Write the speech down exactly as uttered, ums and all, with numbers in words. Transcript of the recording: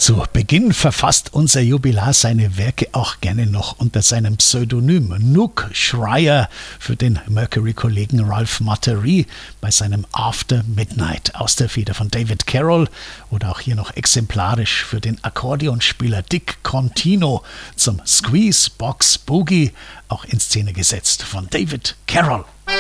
Zu Beginn verfasst unser Jubilar seine Werke auch gerne noch unter seinem Pseudonym Nook Schreier für den Mercury-Kollegen Ralph Materie bei seinem After Midnight aus der Feder von David Carroll oder auch hier noch exemplarisch für den Akkordeonspieler Dick Contino zum Squeeze Box Boogie, auch in Szene gesetzt von David Carroll.